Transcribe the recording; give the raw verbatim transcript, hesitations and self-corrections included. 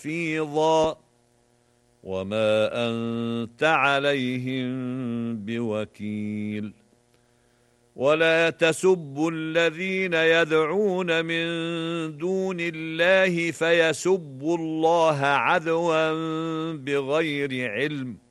حفيظا وما أنت عليهم بوكيل ولا تسبوا الذين يدعون من دون الله فيسبوا الله عدوا بغير علم